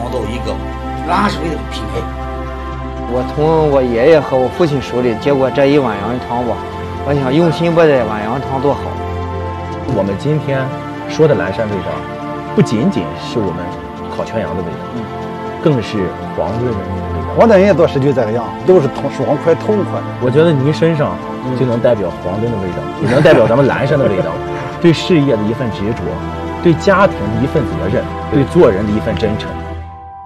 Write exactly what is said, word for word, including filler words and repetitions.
创造一个蓝省的品牌。 我从我爷爷和我父亲手里接过这一碗羊肉汤吧，我想用心把这碗羊肉汤做好。 我们今天说的蓝山味道，不仅仅是我们烤全羊的味道，嗯、更是黄润的那个味道。 黄焖也做十九这个样，都是痛爽快痛快。 我觉得你身上就能代表黄润的味道，也、嗯、能代表咱们蓝山的味道。对事业的一份执着，对家庭的一份责任，对做人的一份真诚。